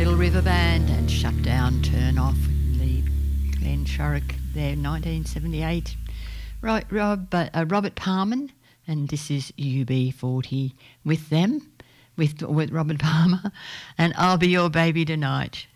Little River Band and Shut Down, Turn Off, lead Glenn Shorrock there, 1978. Right, Robert Palmer, and this is UB40 with them, with Robert Palmer, and I'll Be Your Baby Tonight.